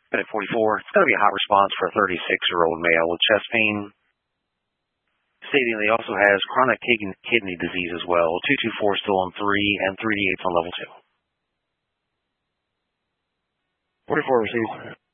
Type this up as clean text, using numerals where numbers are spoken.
At 44, it's going to be a hot response for a 36-year-old male with chest pain, stating that he also has chronic kidney disease as well. 224 still on 3, and 3D8's on level 2. 44 received.